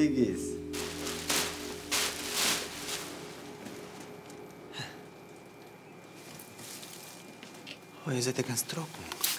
chillig ist. Oh, ihr seid ja ganz trocken.